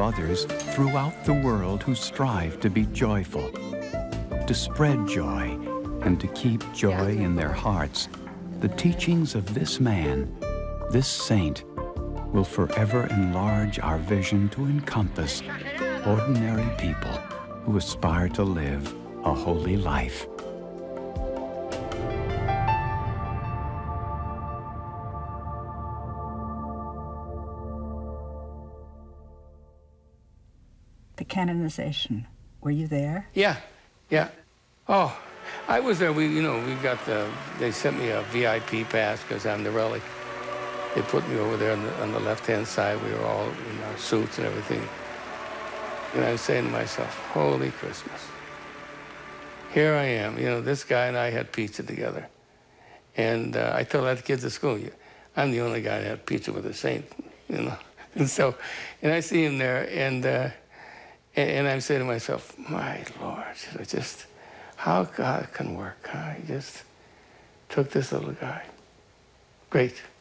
others throughout the world who strive to be joyful, to spread joy, and to keep joy in their hearts. The teachings of this man, this saint, will forever enlarge our vision to encompass ordinary people who aspire to live a holy life. The canonization, were you there? Yeah. Oh, I was there. They sent me a VIP pass because I'm the relic. They put me over there on the left-hand side. We were all in our suits and everything. And I was saying to myself, holy Christmas. Here I am. This guy and I had pizza together. And I told the kids at school, I'm the only guy that had pizza with a saint, And I see him there, and I'm saying to myself, my Lord, how God can work, huh? He just took this little guy. Great.